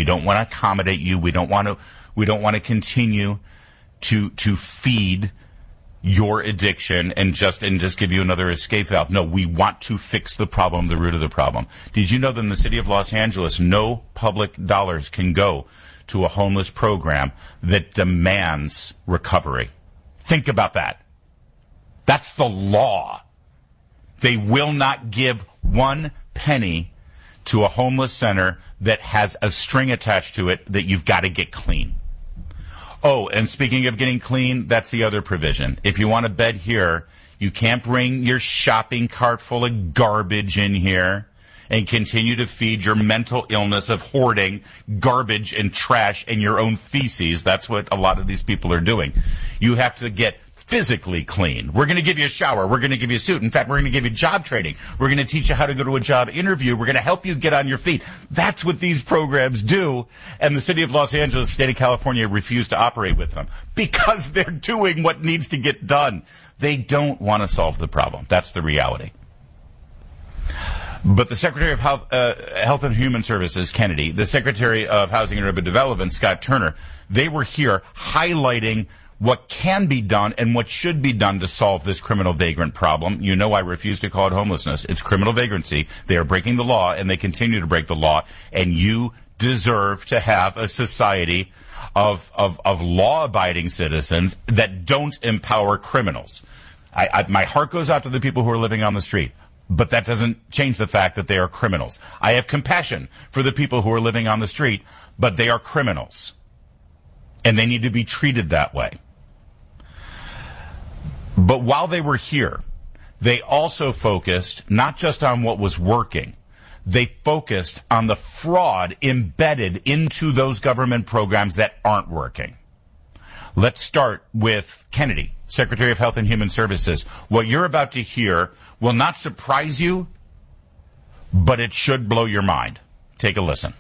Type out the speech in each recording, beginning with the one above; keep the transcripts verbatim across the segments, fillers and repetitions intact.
We don't want to accommodate you. We don't want to, we don't want to continue to, to feed your addiction and just, and just give you another escape valve. No, we want to fix the problem, the root of the problem. Did you know that in the city of Los Angeles, no public dollars can go to a homeless program that demands recovery? Think about that. That's the law. They will not give one penny to a homeless center that has a string attached to it that you've got to get clean. Oh, and speaking of getting clean, that's the other provision. If you want a bed here, you can't bring your shopping cart full of garbage in here and continue to feed your mental illness of hoarding garbage and trash and your own feces. That's what a lot of these people are doing. You have to get physically clean. We're going to give you a shower. We're going to give you a suit. In fact, we're going to give you job training. We're going to teach you how to go to a job interview. We're going to help you get on your feet. That's what these programs do. And the city of Los Angeles, state of California, refused to operate with them because they're doing what needs to get done. They don't want to solve the problem. That's the reality. But the Secretary of Health, uh, Health and Human Services, Kennedy, the Secretary of Housing and Urban Development, Scott Turner, they were here highlighting what can be done and what should be done to solve this criminal vagrant problem. You know I refuse to call it homelessness. It's criminal vagrancy. They are breaking the law, and they continue to break the law. And you deserve to have a society of of, of law-abiding citizens that don't empower criminals. I, I, my heart goes out to the people who are living on the street, but that doesn't change the fact that they are criminals. I have compassion for the people who are living on the street, but they are criminals, and they need to be treated that way. But while they were here, they also focused not just on what was working. They focused on the fraud embedded into those government programs that aren't working. Let's start with Kennedy, Secretary of Health and Human Services. What you're about to hear will not surprise you, but it should blow your mind. Take a listen.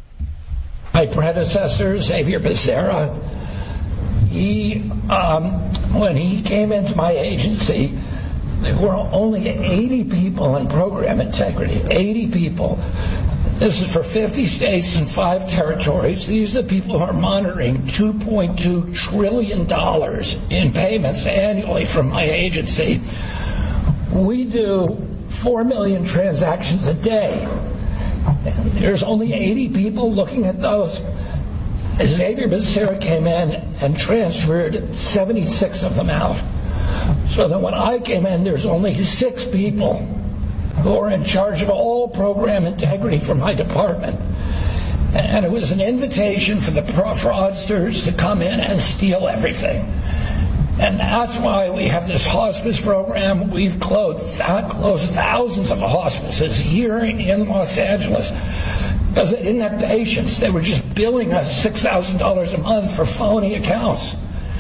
My predecessor, Xavier Becerra, He, um, when he came into my agency, there were only eighty people in program integrity. eighty people. This is for fifty states and five territories. These are the people who are monitoring two point two trillion dollars in payments annually from my agency. We do four million transactions a day. There's only eighty people looking at those. Xavier Becerra came in and transferred seventy-six of them out. So that when I came in, there's only six people who are in charge of all program integrity for my department. And it was an invitation for the fraudsters to come in and steal everything. And that's why we have this hospice program. We've closed, closed thousands of hospices here in Los Angeles because they didn't have patients. They were just billing us six thousand dollars a month for phony accounts.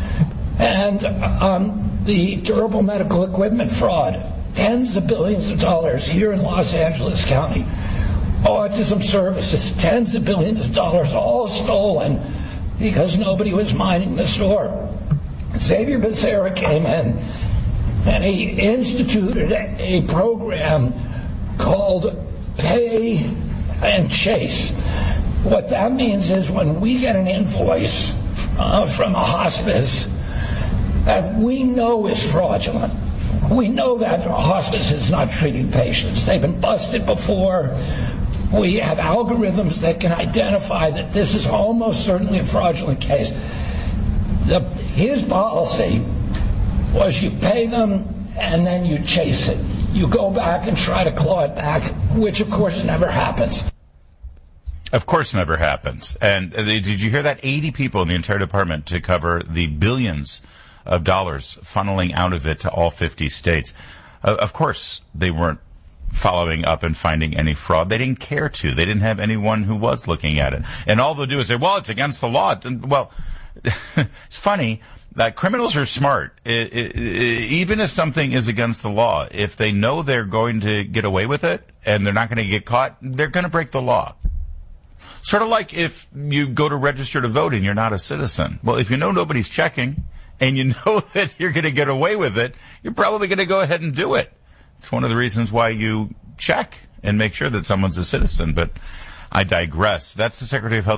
And um, the durable medical equipment fraud, tens of billions of dollars here in Los Angeles County. Autism services, tens of billions of dollars, all stolen because nobody was minding the store. Xavier Becerra came in and he instituted a program called Pay and Chase. What that means is when we get an invoice uh, from a hospice that we know is fraudulent, we know that a hospice is not treating patients. They've been busted before. We have algorithms that can identify that this is almost certainly a fraudulent case. The, his policy was you pay them and then you chase it. You go back and try to claw it back, which of course never happens. Of course never happens. And uh, did you hear that? eighty people in the entire department to cover the billions of dollars funneling out of it to all fifty states. Uh, of course they weren't following up and finding any fraud. They didn't care to. They didn't have anyone who was looking at it. And all they'll do is say, well, it's against the law. Well, it's funny that criminals are smart. It, it, it, even if something is against the law, if they know they're going to get away with it and they're not going to get caught, they're going to break the law. Sort of like if you go to register to vote and you're not a citizen. Well, if you know nobody's checking and you know that you're going to get away with it, you're probably going to go ahead and do it. It's one of the reasons why you check and make sure that someone's a citizen. But I digress. That's the Secretary of Health